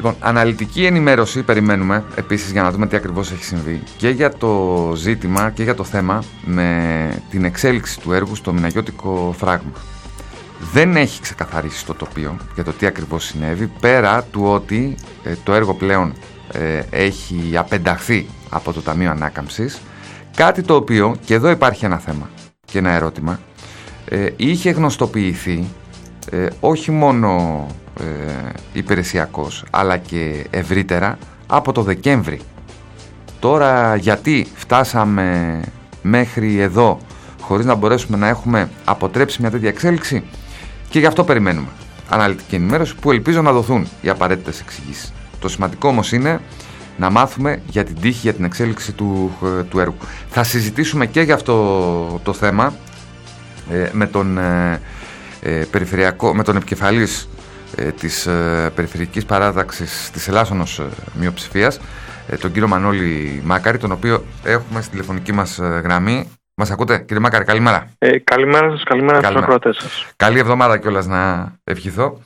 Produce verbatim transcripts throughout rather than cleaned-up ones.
Λοιπόν, αναλυτική ενημέρωση περιμένουμε επίσης για να δούμε τι ακριβώς έχει συμβεί και για το ζήτημα και για το θέμα με την εξέλιξη του έργου στο Μηναγιώτικο φράγμα. Δεν έχει ξεκαθαρίσει το τοπίο για το τι ακριβώς συνέβη, πέρα του ότι ε, το έργο πλέον ε, έχει απενταχθεί από το Ταμείο Ανάκαμψης, κάτι το οποίο, και εδώ υπάρχει ένα θέμα και ένα ερώτημα, ε, είχε γνωστοποιηθεί ε, όχι μόνο ε, υπηρεσιακός αλλά και ευρύτερα από το Δεκέμβρη. Τώρα γιατί φτάσαμε μέχρι εδώ χωρίς να μπορέσουμε να έχουμε αποτρέψει μια τέτοια εξέλιξη, και γι' αυτό περιμένουμε αναλυτική ενημέρωση που ελπίζω να δοθούν οι απαραίτητες εξηγήσεις. Το σημαντικό όμως είναι να μάθουμε για την τύχη, για την εξέλιξη του, του έργου. Θα συζητήσουμε και για αυτό το θέμα ε, με τον ε, ε, περιφερειακό, με τον επικεφαλής ε, της ε, Περιφερειακής Παράταξης της Ελλάσσονος ε, Μειοψηφίας, ε, τον κύριο Μανώλη Μάκαρη, τον οποίο έχουμε στη τηλεφωνική μας ε, γραμμή. Μας ακούτε, κύριε Μάκαρη? Καλημέρα. Ε, καλημέρα σας, καλημέρα στους ακροατές σας. Καλή εβδομάδα κιόλας να ευχηθώ.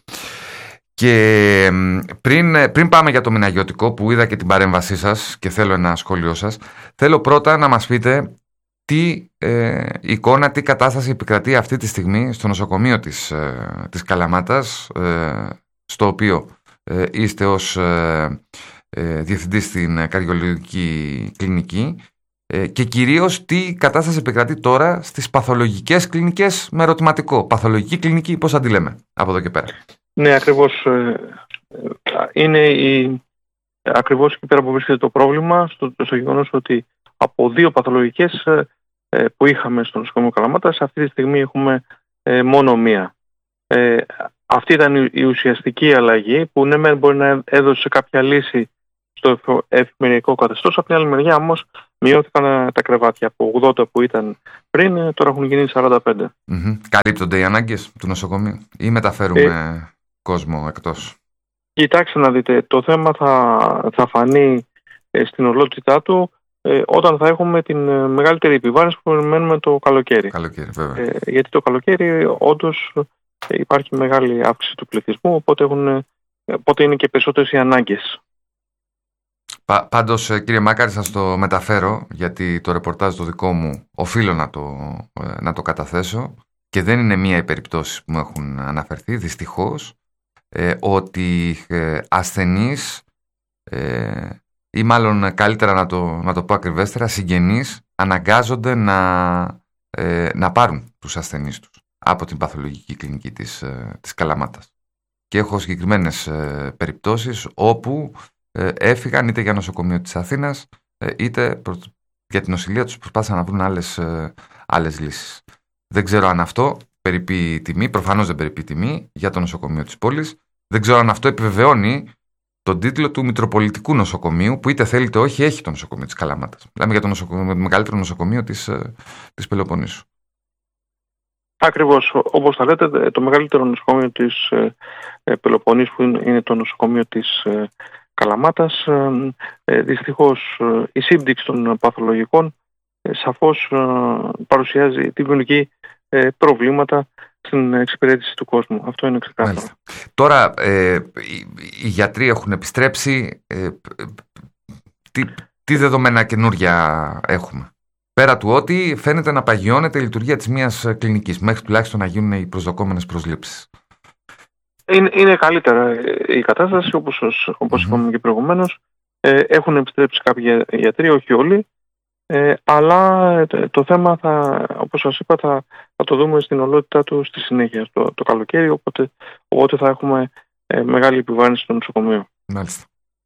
Και πριν, πριν πάμε για το Μηναγιώτικο, που είδα και την παρέμβασή σας και θέλω ένα σχόλιο σας, θέλω πρώτα να μας πείτε τι ε, εικόνα, τι κατάσταση επικρατεί αυτή τη στιγμή στο νοσοκομείο της, ε, της Καλαμάτας, ε, στο οποίο ε, είστε ως ε, ε, διευθυντής στην καρδιολογική κλινική, ε, και κυρίως τι κατάσταση επικρατεί τώρα στις παθολογικές κλινικές, με ερωτηματικό. Παθολογική κλινική, πώς αντιλέμε από εδώ και πέρα? Ναι, ακριβώς. Είναι η, ακριβώς εκεί πέρα που βρίσκεται το πρόβλημα, στο, στο γεγονός ότι από δύο παθολογικές που είχαμε στο νοσοκομείο Καλαμάτας, αυτή τη στιγμή έχουμε μόνο μία. Ε, αυτή ήταν η ουσιαστική αλλαγή που ναι, μπορεί να έδωσε κάποια λύση στο εφημεριακό καθεστώς. Από την άλλη μεριά όμως μειώθηκαν τα κρεβάτια από ογδόντα που ήταν πριν, τώρα έχουν γίνει σαράντα πέντε. Mm-hmm. Καλύπτονται οι ανάγκες του νοσοκομείου ή μεταφέρουμε ε, κόσμο εκτός? Κοιτάξτε να δείτε, το θέμα θα, θα φανεί ε, στην ολότητά του ε, όταν θα έχουμε την ε, μεγαλύτερη επιβάρυνση που περιμένουμε το καλοκαίρι. Καλοκαίρι, βέβαια. Ε, γιατί το καλοκαίρι όντως ε, υπάρχει μεγάλη αύξηση του πληθυσμού, οπότε, έχουν, ε, οπότε είναι και περισσότερες οι ανάγκες. Πα, πάντως, κύριε Μάκαρη, σας το μεταφέρω, γιατί το ρεπορτάζ το δικό μου οφείλω να το, να το καταθέσω, και δεν είναι μία οι περιπτώσεις που μου έχουν αναφερθεί, δυστυχώς, ε, ότι ε, ασθενείς ε, ή μάλλον καλύτερα να το, να το πω ακριβέστερα, συγγενείς αναγκάζονται να, ε, να πάρουν τους ασθενείς τους από την παθολογική κλινική της, ε, της Καλαμάτας. Και έχω συγκεκριμένες ε, περιπτώσεις όπου ε, έφυγαν είτε για νοσοκομείο της Αθήνας ε, είτε προ, για την νοσηλεία τους, προσπάθησαν να βρουν άλλες, ε, άλλες λύσεις. Δεν ξέρω αν αυτό περιποιεί τιμή, προφανώς δεν περιποιεί τιμή για το νοσοκομείο της πόλης. Δεν ξέρω αν αυτό επιβεβαιώνει τον τίτλο του Μητροπολιτικού Νοσοκομείου, που είτε θέλει είτε όχι έχει το νοσοκομείο της Καλαμάτας. Μιλάμε για το, νοσοκομείο, το μεγαλύτερο νοσοκομείο της, της Πελοποννήσου. Ακριβώς. Όπως θα λέτε, το μεγαλύτερο νοσοκομείο της ε, Πελοποννήσου, που είναι το νοσοκομείο της ε, Καλαμάτας, ε, δυστυχώς ε, η σύμπτυξη των παθολογικών ε, σαφώς ε, παρουσιάζει δημιουργεί ε, προβλήματα στην εξυπηρέτηση του κόσμου. Αυτό είναι ξεκάθαρο. Μάλιστα. Τώρα ε, οι, οι γιατροί έχουν επιστρέψει. Ε, τι, τι δεδομένα καινούρια έχουμε? Πέρα του ότι φαίνεται να παγιώνεται η λειτουργία της μιας κλινικής, μέχρι τουλάχιστον να γίνουν οι προσδοκόμενες προσλήψεις. Είναι, είναι καλύτερα η κατάσταση, όπως, όπως mm-hmm. είπαμε και προηγουμένως. Ε, έχουν επιστρέψει κάποιοι γιατροί, όχι όλοι. Ε, αλλά το θέμα, θα, όπως σας είπα, θα, θα το δούμε στην ολότητά του στη συνέχεια, το, το καλοκαίρι, οπότε, οπότε θα έχουμε ε, μεγάλη επιβάρυνση στο νοσοκομείο. Μάλιστα.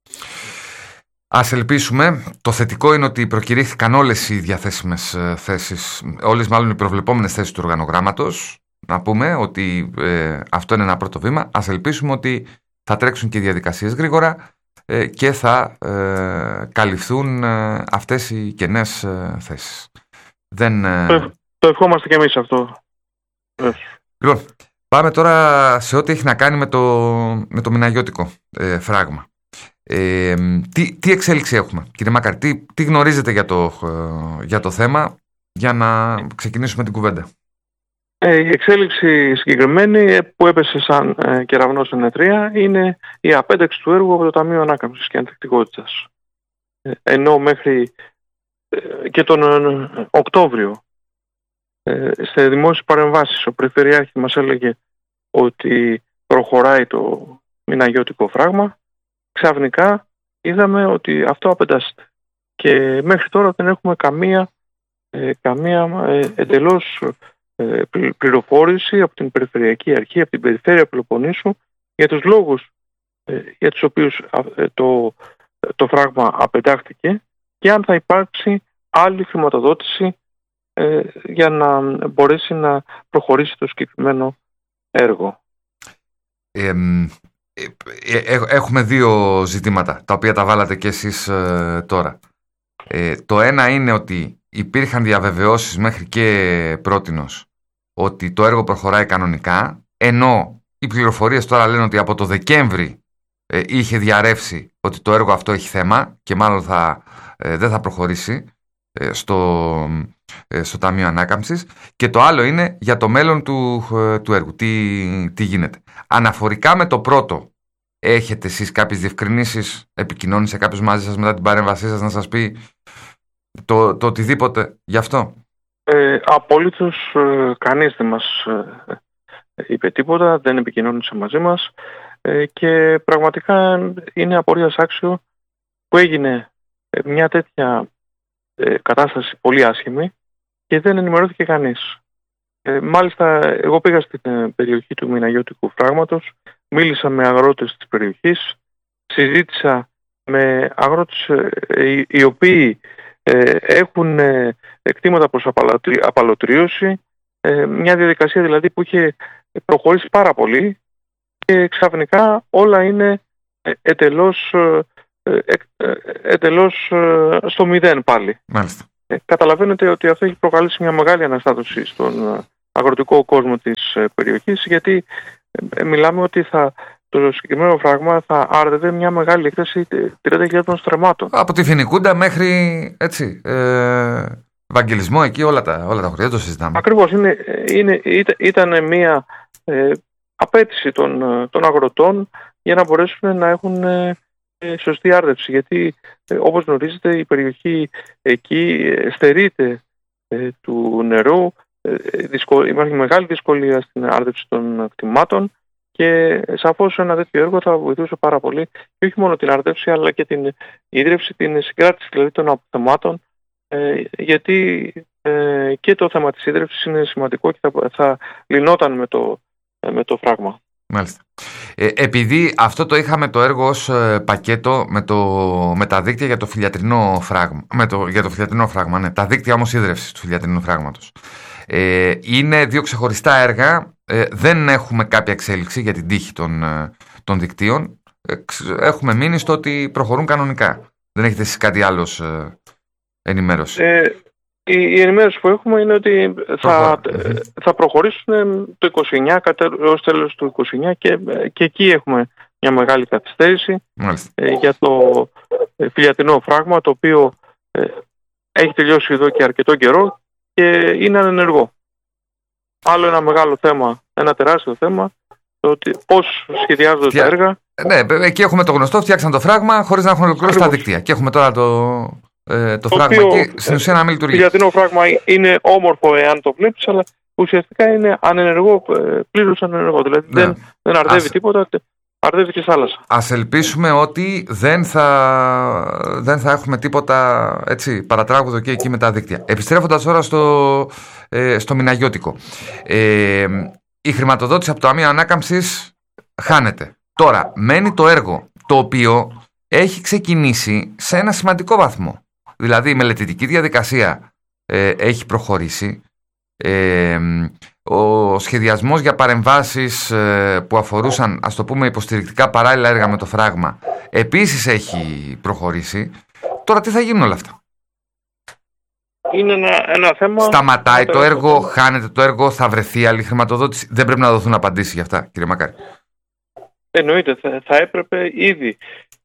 Ας ελπίσουμε. Το θετικό είναι ότι προκηρύχθηκαν όλες οι διαθέσιμες θέσεις, όλες μάλλον οι προβλεπόμενες θέσεις του οργανογράμματος. Να πούμε ότι ε, αυτό είναι ένα πρώτο βήμα. Ας ελπίσουμε ότι θα τρέξουν και οι διαδικασίες γρήγορα ε, και θα ε, καλυφθούν ε, αυτές οι κενές ε, θέσεις. Δεν, ε... το, το ευχόμαστε και εμείς αυτό. Λοιπόν, πάμε τώρα σε ό,τι έχει να κάνει με το, με το Μηναγιώτικο ε, φράγμα. Ε, τι, τι εξέλιξη έχουμε, κύριε Μάκαρη? Τι, τι γνωρίζετε για το, ε, για το θέμα, για να ξεκινήσουμε την κουβέντα? Ε, η εξέλιξη συγκεκριμένη που έπεσε σαν ε, κεραυνός σε νετρία είναι η απένταξη του έργου από το Ταμείο Ανάκαμψης και Ανθεκτικότητας. Ε, ενώ μέχρι ε, και τον ε, Οκτώβριο ε, σε δημόσιες παρεμβάσεις ο Περιφερειάρχης μας έλεγε ότι προχωράει το μηναγιώτικο φράγμα, ξαφνικά είδαμε ότι αυτό απεντάσσεται. Και μέχρι τώρα δεν έχουμε καμία, ε, καμία ε, εντελώς ε, πληροφόρηση από την Περιφερειακή Αρχή, από την Περιφέρεια Πελοποννήσου για τους λόγους ε, για τους οποίους ε, το, το φράγμα απεντάχθηκε και αν θα υπάρξει άλλη χρηματοδότηση ε, για να μπορέσει να προχωρήσει το συγκεκριμένο έργο. Ε, ε, ε, έχουμε δύο ζητήματα τα οποία τα βάλατε και εσείς ε, τώρα. Ε, το ένα είναι ότι υπήρχαν διαβεβαιώσεις μέχρι και πρότινος ότι το έργο προχωράει κανονικά, ενώ οι πληροφορίες τώρα λένε ότι από το Δεκέμβρη ε, είχε διαρρεύσει ότι το έργο αυτό έχει θέμα και μάλλον θα, ε, δεν θα προχωρήσει ε, στο, ε, στο Ταμείο Ανάκαμψης. Και το άλλο είναι για το μέλλον του, ε, του έργου, τι, τι γίνεται. Αναφορικά με το πρώτο, έχετε εσείς κάποιες διευκρινήσεις, επικοινώνησε κάποιος μαζί σας μετά την παρέμβασή σας να σας πει το, το οτιδήποτε γι' αυτό? Ε, απολύτως ε, κανείς δεν μας ε, είπε τίποτα, δεν επικοινώνησε μαζί μας ε, και πραγματικά είναι απορίας άξιο που έγινε ε, μια τέτοια ε, κατάσταση πολύ άσχημη και δεν ενημερώθηκε κανείς. Ε, μάλιστα εγώ πήγα στην ε, περιοχή του μηναγιώτικου φράγματος, μίλησα με αγρότες της περιοχής, συζήτησα με αγρότες ε, οι, οι οποίοι ε, έχουν ε, εκτίματα προς απαλωτρίωση, ε, μια διαδικασία δηλαδή που είχε προχωρήσει πάρα πολύ και ξαφνικά όλα είναι ετελώς, ε, ε, ετελώς ε, στο μηδέν πάλι. Μάλιστα. Ε, καταλαβαίνετε ότι αυτό έχει προκαλέσει μια μεγάλη αναστάτωση στον αγροτικό κόσμο της ε, περιοχής, γιατί ε, μιλάμε ότι θα, το συγκεκριμένο φράγμα θα άρδευε μια μεγάλη έκταση τριάντα χιλιάδων στρεμμάτων. Από τη Φοινικούντα μέχρι έτσι, ε, Βαγγελισμό, εκεί όλα τα, όλα τα χωριά το συζητάμε. Ακριβώς, είναι, είναι, ήταν, ήταν μια ε, απέτηση των, των αγροτών για να μπορέσουν να έχουν ε, σωστή άρδευση, γιατί ε, όπως γνωρίζετε η περιοχή εκεί στερείται ε, του νερού, ε, δυσκολ, υπάρχει μεγάλη δυσκολία στην άρδευση των κτημάτων και σαφώς ένα τέτοιο έργο θα βοηθούσε πάρα πολύ και όχι μόνο την άρδευση αλλά και την ίδρυυση, την συγκράτηση δηλαδή των αποθεμάτων, ε, γιατί ε, και το θέμα της ίδρυυσης είναι σημαντικό και θα, θα λυνόταν με το, με το φράγμα. Μάλιστα. Ε, επειδή αυτό το είχαμε το έργο ως ε, πακέτο με, το, με τα δίκτυα για το φιλιατρινό φράγμα, με το, για το φιλιατρινό φράγμα, ναι, τα δίκτυα όμως ίδρυυσης του φιλιατρινού φράγματος. Ε, είναι δύο ξεχωριστά έργα, ε, δεν έχουμε κάποια εξέλιξη για την τύχη των, ε, των δικτύων. Ε, έχουμε μείνει στο ότι προχωρούν κανονικά. Δεν έχετε εσείς κάτι άλλο ε, ενημέρωση? Ε, η, η ενημέρωση που έχουμε είναι ότι θα, θα προχωρήσουν το είκοσι εννιά, ως τέλος του είκοσι εννιά και, και εκεί έχουμε μια μεγάλη καθυστέρηση ε, για το ε, φιλιατρινό φράγμα, το οποίο ε, έχει τελειώσει εδώ και αρκετό καιρό και είναι ανενεργό. Άλλο ένα μεγάλο θέμα, ένα τεράστιο θέμα, το ότι πώς σχεδιάζονται Φτιά... τα έργα. Ναι, εκεί έχουμε το γνωστό, φτιάξαν το φράγμα χωρίς να έχουν ολοκληρώσει τα δίκτυα. Και έχουμε τώρα το, ε, το, το φράγμα εκεί, στην ουσία να μην λειτουργεί. Το φιλιατρινό φράγμα είναι όμορφο εάν το βλέπεις, αλλά ουσιαστικά είναι ανενεργό, πλήρως ανενεργό. Δηλαδή ναι. δεν, δεν αρδεύει Ας... τίποτα, αρδεύει και θάλασσα. Ας ελπίσουμε ότι δεν θα, δεν θα έχουμε τίποτα έτσι, παρατράγουδο και εκεί με τα δίκτυα. Επιστρέφοντας τώρα στο, ε, στο μηναγιώτικο. Ε, η χρηματοδότηση από το Ταμείο Ανάκαμψης χάνεται. Τώρα μένει το έργο το οποίο έχει ξεκινήσει σε ένα σημαντικό βαθμό. Δηλαδή η μελετητική διαδικασία ε, έχει προχωρήσει. Ε, ο σχεδιασμός για παρεμβάσεις ε, που αφορούσαν, ας το πούμε, υποστηρικτικά παράλληλα έργα με το φράγμα επίσης έχει προχωρήσει. Τώρα τι θα γίνουν όλα αυτά? Είναι ένα, ένα θέμα... Σταματάει το έργο, χάνεται το έργο, θα βρεθεί άλλη χρηματοδότηση? Δεν πρέπει να δοθούν απαντήσεις για αυτά, κύριε Μακάρη? Εννοείται, θα, θα έπρεπε ήδη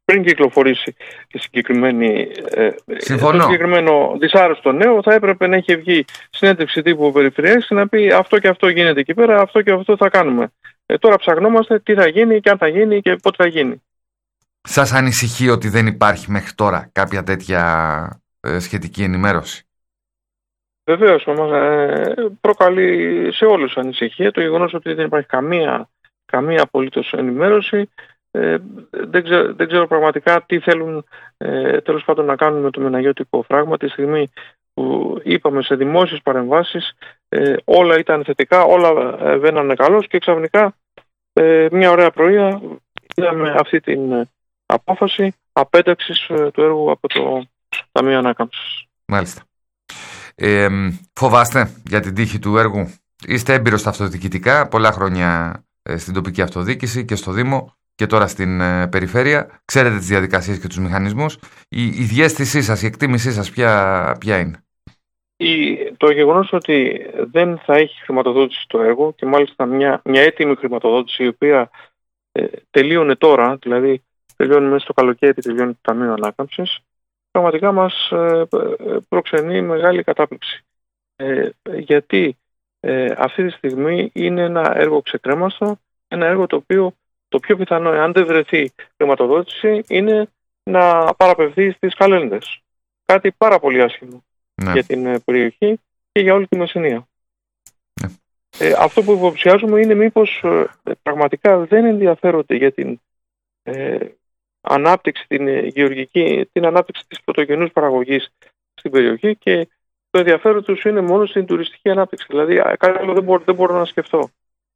πριν κυκλοφορήσει η συγκεκριμένη, ε, το συγκεκριμένο δυσάρεστο νέο, θα έπρεπε να έχει βγει συνέντευξη τύπου περιφερειάρχης να πει αυτό και αυτό γίνεται εκεί πέρα, αυτό και αυτό θα κάνουμε. Ε, τώρα ψαχνόμαστε τι θα γίνει και αν θα γίνει και πότε θα γίνει. Σας ανησυχεί ότι δεν υπάρχει μέχρι τώρα κάποια τέτοια ε, σχετική ενημέρωση? Βεβαίως, όμως ε, προκαλεί σε όλους ανησυχία το γεγονός ότι δεν υπάρχει καμία, καμία απολύτως ενημέρωση. Ε, δεν, ξέρω, δεν ξέρω πραγματικά τι θέλουν ε, τέλος πάντων να κάνουν με το μηναγιώτικο φράγμα τη στιγμή που είπαμε σε δημόσιες παρεμβάσεις ε, όλα ήταν θετικά, όλα ε, βαίνανε καλώς και ξαφνικά ε, μια ωραία πρωία είδαμε αυτή την απόφαση απέταξης ε, του έργου από το Ταμείο Ανάκαμψης. Μάλιστα. Ε, φοβάστε για την τύχη του έργου? Είστε έμπειρος στα αυτοδιοικητικά, πολλά χρόνια ε, στην τοπική αυτοδιοίκηση και στο Δήμο και τώρα στην ε, περιφέρεια. Ξέρετε τις διαδικασίες και τους μηχανισμούς. Η, η διαίσθησή σας, η εκτίμησή σας ποια, ποια είναι? Η, το γεγονός ότι δεν θα έχει χρηματοδότηση το έργο και μάλιστα μια, μια έτοιμη χρηματοδότηση η οποία ε, τελείωνε τώρα, δηλαδή τελειώνει μέσα στο καλοκαίρι, τελειώνει το Ταμείο Ανάκαμψης, πραγματικά μας ε, προξενεί μεγάλη κατάπληξη. Ε, γιατί ε, αυτή τη στιγμή είναι ένα έργο ξεκρέμαστο, ένα έργο το οποίο το πιο πιθανό, αν δεν βρεθεί χρηματοδότηση, είναι να παραπευθεί στις καλένδες. Κάτι πάρα πολύ άσχημο ναι. για την περιοχή και για όλη τη Μεσσηνία. Ναι. Ε, αυτό που υποψιάζουμε είναι μήπως ε, πραγματικά δεν ενδιαφέρονται για την ε, ανάπτυξη, την γεωργική, την ανάπτυξη της πρωτογενούς παραγωγής στην περιοχή και το ενδιαφέρον τους είναι μόνο στην τουριστική ανάπτυξη. Δηλαδή κάτι άλλο δεν μπορώ, δεν μπορώ να σκεφτώ.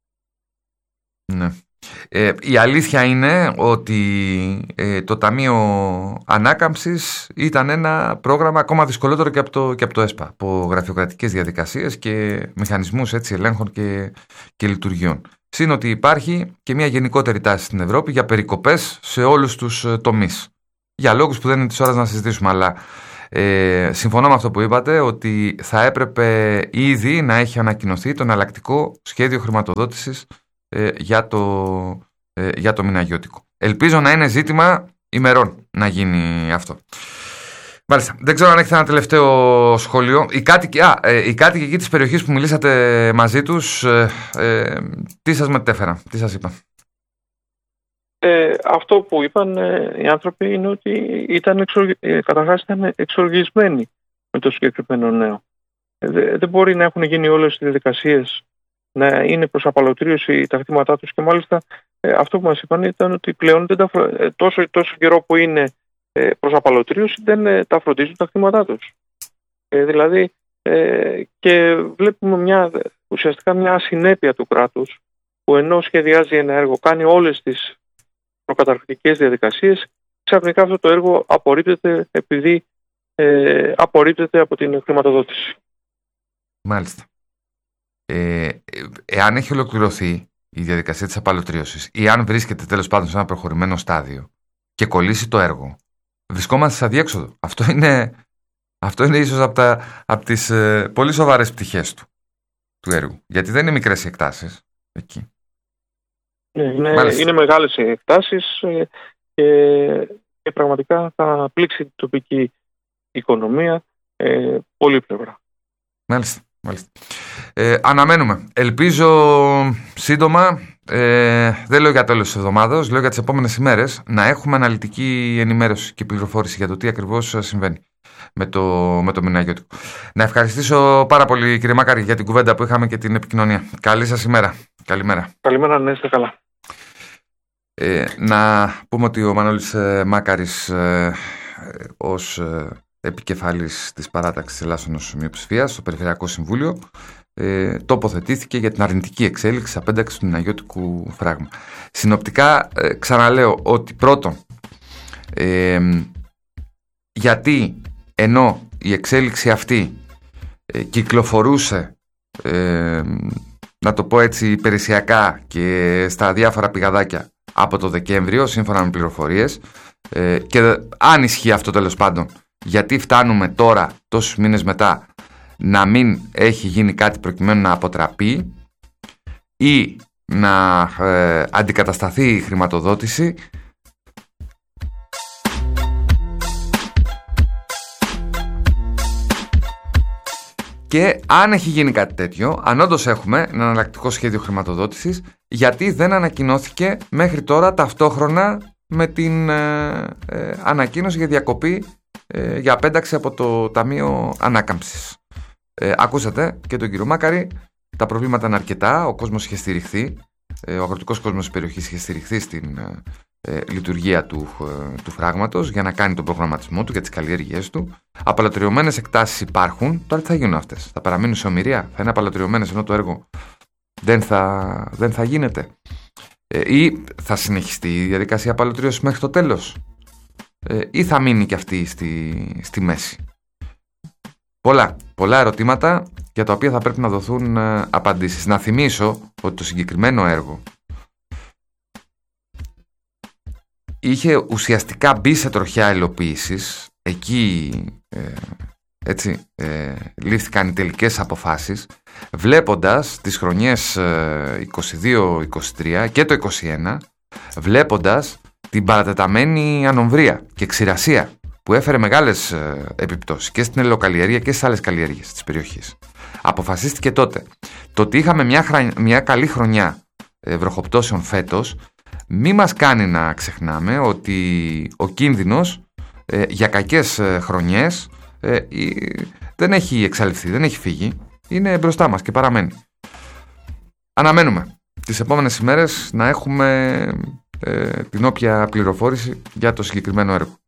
Ναι. Ε, η αλήθεια είναι ότι ε, το Ταμείο Ανάκαμψης ήταν ένα πρόγραμμα ακόμα δυσκολότερο και από το, και από το ΕΣΠΑ, από γραφειοκρατικές διαδικασίες και μηχανισμούς έτσι, ελέγχων και, και λειτουργιών. Συν ότι υπάρχει και μια γενικότερη τάση στην Ευρώπη για περικοπές σε όλους τους τομείς. Για λόγους που δεν είναι της ώρας να συζητήσουμε, αλλά ε, συμφωνώ με αυτό που είπατε ότι θα έπρεπε ήδη να έχει ανακοινωθεί το εναλλακτικό σχέδιο χρηματοδότησης ε, για το, ε, για το μηναγιώτικο. Ελπίζω να είναι ζήτημα ημερών να γίνει αυτό. Μάλιστα. Δεν ξέρω αν έχετε ένα τελευταίο σχόλιο. Οι κάτοικοι, α, ε, οι κάτοικοι εκεί της περιοχής που μιλήσατε μαζί τους, ε, ε, τι σας μετέφεραν, τι σας είπαν? Ε, αυτό που είπαν ε, οι άνθρωποι είναι ότι ήταν, εξοργ... ε, καταρχάς ήταν εξοργισμένοι με το συγκεκριμένο νέο. Ε, δε, δεν μπορεί να έχουν γίνει όλες τις διαδικασίες, να είναι προς απαλωτρίωση τα κτήματά τους και μάλιστα ε, αυτό που μας είπαν ήταν ότι πλέον δεν τα, ε, τόσο, τόσο καιρό που είναι προς απαλωτρίωση δεν ε, τα φροντίζουν τα κτήματά τους. Ε, δηλαδή ε, και βλέπουμε μια, ουσιαστικά μια ασυνέπεια του κράτους που ενώ σχεδιάζει ένα έργο, κάνει όλες τις προκαταρκτικές διαδικασίες, ξαφνικά αυτό το έργο απορρίπτεται επειδή ε, απορρίπτεται από την χρηματοδότηση. Μάλιστα. Ε, εάν έχει ολοκληρωθεί η διαδικασία της απαλωτρίωσης ή αν βρίσκεται τέλος πάντων σε ένα προχωρημένο στάδιο και κολλήσει το έργο, βρισκόμαστε σε αδιέξοδο. Αυτό είναι, αυτό είναι ίσως από, τα, από τις ε, πολύ σοβαρές πτυχές του, του έργου. Γιατί δεν είναι μικρές οι εκτάσεις εκεί. Ναι, είναι, είναι μεγάλες οι εκτάσεις ε, και, και πραγματικά θα πλήξει την τοπική οικονομία ε, πολύπλευρα. Μάλιστα. Μάλιστα. Ε, αναμένουμε. Ελπίζω σύντομα, ε, δεν λέω για τέλος της εβδομάδας, λέω για τις επόμενες ημέρες, να έχουμε αναλυτική ενημέρωση και πληροφόρηση για το τι ακριβώς συμβαίνει με το, με το μηναγιώτικο. Να ευχαριστήσω πάρα πολύ, κύριε Μάκαρη, για την κουβέντα που είχαμε και την επικοινωνία. Καλή σας ημέρα. Καλημέρα. Καλημέρα, να είστε καλά. Ε, να πούμε ότι ο Μανώλης ε, Μάκαρης ε, ε, ως ε, επικεφαλής της παράταξης Ελλάσσονος Μειοψηφίας στο Περιφερειακό Συμβούλιο ε, τοποθετήθηκε για την αρνητική εξέλιξη της απένταξης του μηναγιώτικου φράγμα. Συνοπτικά ε, ξαναλέω ότι πρώτον ε, γιατί ενώ η εξέλιξη αυτή ε, κυκλοφορούσε ε, να το πω έτσι υπηρεσιακά και στα διάφορα πηγαδάκια από το Δεκέμβριο σύμφωνα με πληροφορίες ε, και αν ισχύει αυτό τέλος πάντων, γιατί φτάνουμε τώρα τόσους μήνες μετά να μην έχει γίνει κάτι προκειμένου να αποτραπεί ή να ε, αντικατασταθεί η χρηματοδότηση, Και αν έχει γίνει κάτι τέτοιο, αν όντως έχουμε ένα εναλλακτικό σχέδιο χρηματοδότησης, γιατί δεν ανακοινώθηκε μέχρι τώρα ταυτόχρονα με την ε, ε, ανακοίνωση για διακοπή, ε, για απένταξη από το Ταμείο Ανάκαμψης. Ε, ακούσατε και τον κύριο Μάκαρη, τα προβλήματα είναι αρκετά, ο κόσμος είχε στηριχθεί, ε, ο αγροτικός κόσμος της περιοχής είχε στηριχθεί στην ε, λειτουργία του, ε, του φράγματος για να κάνει τον προγραμματισμό του, για τις καλλιέργειές του. Απαλωτριωμένες εκτάσεις υπάρχουν, τώρα τι θα γίνουν αυτές? Θα παραμείνουν σε ομηρία, θα είναι απαλωτριωμένες ενώ το έργο δεν θα, δεν θα γίνεται? Ε, ή θα συνεχιστεί η διαδικασία απαλωτρίωσης μέχρι το τέλος? Ε, ή θα μείνει και αυτή στη, στη μέση? Πολλά, πολλά ερωτήματα για τα οποία θα πρέπει να δοθούν ε, απαντήσεις. Να θυμίσω ότι το συγκεκριμένο έργο είχε ουσιαστικά μπει σε τροχιά υλοποίησης. Εκεί ε, έτσι, ε, λήφθηκαν οι τελικές αποφάσεις, βλέποντας τις χρονιές ε, είκοσι δύο είκοσι τρία και το είκοσι ένα, βλέποντας την παρατεταμένη ανομβρία και ξηρασία που έφερε μεγάλες ε, επιπτώσεις και στην ελαιοκαλλιέργεια και στις άλλες καλλιέργειες της περιοχής. Αποφασίστηκε τότε το ότι είχαμε μια, χρα... μια καλή χρονιά ε, βροχοπτώσεων φέτος, μη μας κάνει να ξεχνάμε ότι ο κίνδυνος ε, για κακές ε, χρονιές ε, ε, δεν έχει εξαλειφθεί, δεν έχει φύγει, είναι μπροστά μας και παραμένει. Αναμένουμε τις επόμενες ημέρες να έχουμε ε, την όποια πληροφόρηση για το συγκεκριμένο έργο.